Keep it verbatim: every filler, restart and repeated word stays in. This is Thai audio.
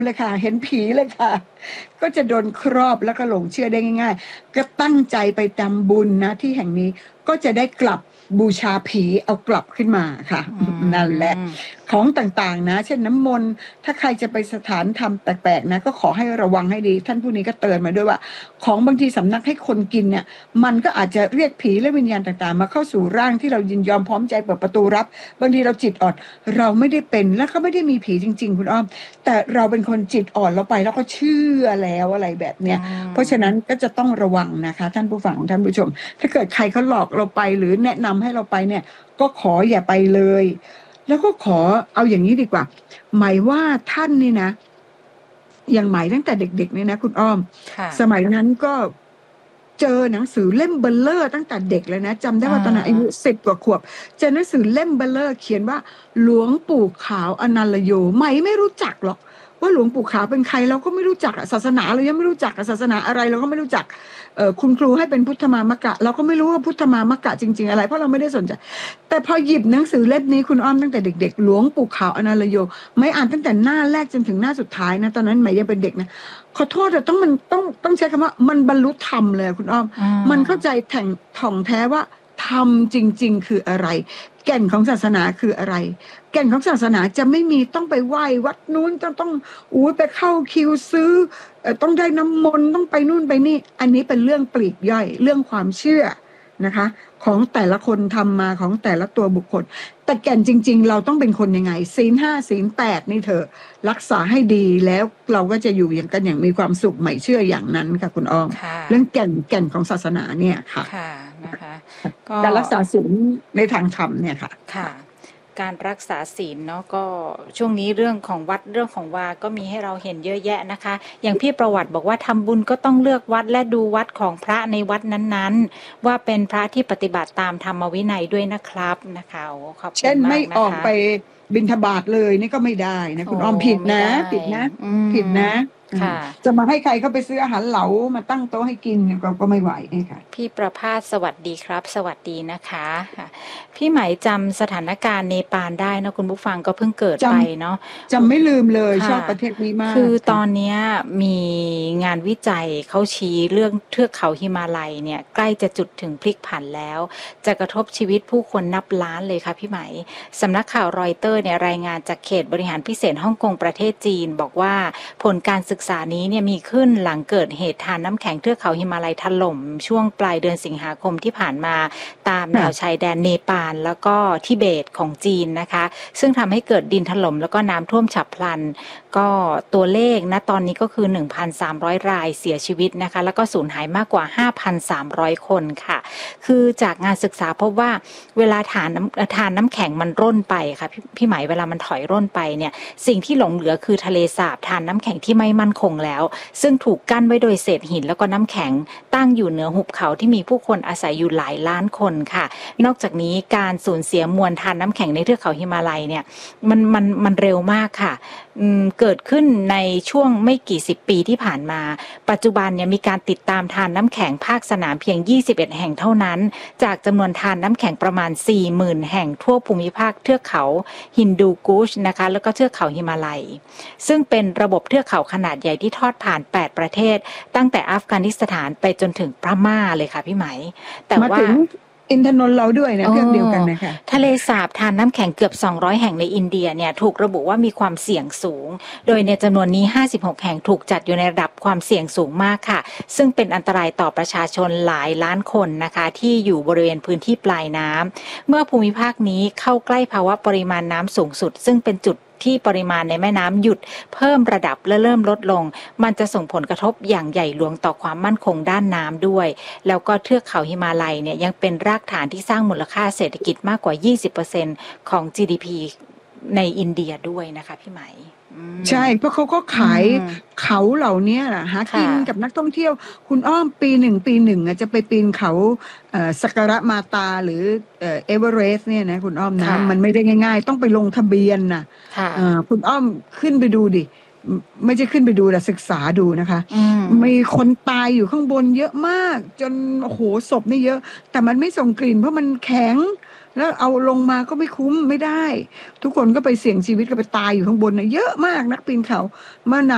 เลยค่ะเห็นผีเลยค่ะก็จะโดนครอบแล้วก็หลงเชื่อได้ง่ายๆก็ตั้งใจไปทำบุญนะที่แห่งนี้ก็จะได้กลับบูชาผีเอากลับขึ้นมาค่ะอืนั่นแหละมของต่างๆนะเช่นน้ำมนต์ถ้าใครจะไปสถานธรรมแปลกๆนะก็ขอให้ระวังให้ดีท่านผู้นี้ก็เตือนมาด้วยว่าของบางทีสำนักให้คนกินเนี่ยมันก็อาจจะเรียกผีและวิญญาณต่างๆมาเข้าสู่ร่างที่เรายินยอมพร้อมใจเปิดประตูรับบางทีเราจิตอ่อนเราไม่ได้เป็นและก็ไม่ได้มีผีจริงๆคุณอ้อม แต่เราเป็นคนจิตอ่อนเราไปแล้วก็เชื่อแล้วอะไรแบบอืเนี้ยเพราะฉะนั้นมก็จะต้องระวังนะคะท่านผู้ฟังท่านผู้ชมถ้าเกิดใครเขาหลอกเราไปหรือแนะนำให้เราไปเนี่ยก็ขออย่าไปเลยแล้วก็ขอเอาอย่างนี้ดีกว่าหมายว่าท่านนี่นะอย่างหมายตั้งแต่เด็กๆเนี่ยนะคุณอ้อมค่ะสมัยนั้นก็เจอหนังสือเล่มเบลเลอร์ตั้งแต่เด็กเลยนะจำได้อืว่าตอนนั้นอายุมสิบกว่าขวบเจอหนังสือเล่มเบลเลอร์เขียนว่าหลวงปู่ขาวอนันตโยไหมไม่รู้จักหรอก ว่าหลวงปู่ขาวเป็นใครเราก็ไม่รู้จักอะศาสนาเรายังไม่รู้จักอะศาสนาอะไรเราก็ไม่รู้จักเอ่อคุณครูให้เป็นพุทธมามกะเราก็ไม่รู้ว่าพุทธมามกะจริงๆอะไรเพราะเราไม่ได้สนใจแต่พอหยิบหนังสือเล่มนี้คุณอ้อมตั้งแต่เด็กๆหลวงปู่ขาวอนันตโยไม่อ่านตั้งแต่หน้าแรกจนถึงหน้าสุดท้ายนะตอนนั้นหมายยังเป็นเด็กนะขอโทษแต่ต้องมันต้องต้องใช้คำว่ามันบรรลุธรรมเลยคุณอ้อมอืมันเข้าใจมแถ่งถ่องแท้ว่าธรรมจริงๆคืออะไรแก่นของศาสนาคืออะไร แก่นของศาสนาจะไม่มีต้องไปไหว้วัดนู้นต้องต้องอู้ไปเข้าคิวซื้อเอ่อต้องได้น้ำมนต์ต้องไปนู่นไปนี่อันนี้เป็นเรื่องปลีกย่อยเรื่องความเชื่อนะคะของแต่ละคนทำมาของแต่ละตัวบุคคลแต่แก่นจริงๆเราต้องเป็นคนยังไงศีลห้าศีลแปดนี่เถอะรักษาให้ดีแล้วเราก็จะอยู่อย่างกันอย่างมีความสุขไม่เชื่ออย่างนั้นค่ะคุณอ้อมค่ะเรื่องแก่นแก่นของศาสนาเนี่ยค่ะค่ะนะคะก็การรักษาศีลในทางธรรมเนี่ยค่ะค่ะการรักษาศีลเนาะก็ช่วงนี้เรื่องของวัดเรื่องของวาก็มีให้เราเห็นเยอะแยะนะคะอย่างพี่ประวัติบอกว่าทำบุญก็ต้องเลือกวัดและดูวัดของพระในวัดนั้นๆว่าเป็นพระที่ปฏิบัติตามธรรมวินัยด้วยนะครับนะคะโอ้ขอบคุเช่นไม่ณมากนะคะออกไปบิณฑบาตเลยนี่ก็ไม่ได้นะคุโอ้ณอ้อมผิดไม่นะได้ผิดนะอืผิดมนะอืมค่ะจะมาให้ใครเข้าไปซื้ออาหารเหลามาตั้งโต๊ะให้กินก็ก็ไม่ไหวนี่ค่ะพี่ประภาสสวัสดีครับสวัสดีนะคะค่ะพี่ไหมจำสถานการณ์เนปาลได้นะคุณผู้ฟังก็เพิ่งเกิดจไปเนาะำจำไม่ลืมเลยชอค่ะบประเทศนี้มาคือตกค่ะอนเนี้ยมีงานวิจัยเขาชี้เรื่องเทือกเขาหิมาลัยเนี่ยใกล้จะจุดถึงพลิกผันแล้วจะกระทบชีวิตผู้คนนับล้านเลยค่ะพี่ไหมสำนักข่าวรอยเตอร์เนี่ยรายงานจากเขตบริหารพิเศษฮ่องกงประเทศจีนบอกว่าผลการศึกษานี้เนี่ยมีขึ้นหลังเกิดเหตุทานน้ำแข็งเทือกเขาหิมาลัยถล่มช่วงปลายเดือนสิงหาคมที่ผ่านมาตามแนวค่ะชายแดนเนปาลแล้วก็ทิเบตของจีนนะคะซึ่งทำให้เกิดดินถล่มแล้วก็น้ำท่วมฉับพลันก็ตัวเลขณตอนนี้ก็คือ หนึ่งพันสามร้อย รายเสียชีวิตนะคะแล้วก็สูญหายมากกว่า ห้าพันสามร้อย คนค่ะคือจากงานศึกษาพบว่าเวลาทานน้ำทานน้ำแข็งมันร่นไปค่ะพี่พี่หมายเวลามันถอยร่นไปเนี่ยสิ่งที่หลงเหลือคือทะเลสาบทานน้ำแข็งที่ไม่มั่นคงแล้วซึ่งถูกกั้นไว้โดยเศษหินแล้วก็น้ำแข็งตั้งอยู่เหนือหุบเขาที่มีผู้คนอาศัยอยู่หลายล้านคนค่ะนอกจากนี้การสูญเสียมวลทานน้ำแข็งในเทือกเขาหิมาลัยเนี่ยมันมันมันเร็วมากค่ะเกิดขึ้นในช่วงไม่กี่สิบปีที่ผ่านมาปัจจุบันเนี่ยมีการติดตามทานน้ำแข็งภาคสนามเพียงยี่สิบเอ็ดแห่งเท่านั้นจากจำนวนทานน้ำแข็งประมาณ สี่หมื่น แห่งทั่วภูมิภาคเทือกเขาฮินดูคูชนะคะแล้วก็เทือกเขาหิมาลัยซึ่งเป็นระบบเทือกเขาขนาดใหญ่ที่ทอดผ่านแปดประเทศตั้งแต่อัฟกานิสถานไปจนถึงพม่าเลยค่ะพี่ไหมแต่มาว่าถึงอินทนนท์เราด้วยนะอ๋อเทือกเดียวกันนะคะทะเลสาบทานน้ำแข็งเกือบสองร้อยแห่งในอินเดียเนี่ยถูกระบุว่ามีความเสี่ยงสูงโดยในจำนวนนี้ห้าสิบหกแห่งถูกจัดอยู่ในระดับความเสี่ยงสูงมากค่ะซึ่งเป็นอันตรายต่อประชาชนหลายล้านคนนะคะที่อยู่บริเวณพื้นที่ปลายน้ำเมื่อภูมิภาคนี้เข้าใกล้ภาวะปริมาณน้ำสูงสุดซึ่งเป็นจุดที่ปริมาณในแม่น้ำหยุดเพิ่มระดับและเริ่มลดลงมันจะส่งผลกระทบอย่างใหญ่หลวงต่อความมั่นคงด้านน้ำด้วยแล้วก็เทือกเขาหิมาลัยเนี่ยยังเป็นรากฐานที่สร้างมูลค่าเศรษฐกิจมากกว่า ยี่สิบเปอร์เซ็นต์ ของ จี ดี พี ในอินเดียด้วยนะคะพี่ไหมอืใช่มเพราะเขาก็อืขายมเขาเหล่านี้แหละหากิค่ะนกับนักท่องเที่ยวคุณอ้อมปีหนึ่งปีหนึ่งอะจะไปปีนเขาเอ่อสักการะมาตาหรือเอ่อเอเวอเรสต์เนี่ยนะคุณอ้อมนะค่ะมันไม่ได้ง่ายๆต้องไปลงทะเบียนนะค่ะเอ่อคุณอ้อมขึ้นไปดูดิไม่ไม่ใช่ขึ้นไปดูแต่ศึกษาดูนะคะอืมมีคนตายอยู่ข้างบนเยอะมากจนโอ้โหศพนี่เยอะแต่มันไม่ส่งกลิ่นเพราะมันแข็งแล้วเอาลงมาก็ไม่คุ้มไม่ได้ทุกคนก็ไปเสี่ยงชีวิตก็ไปตายอยู่ข้างบนนะเยอะมากนักปีนเขาเมื่อนาน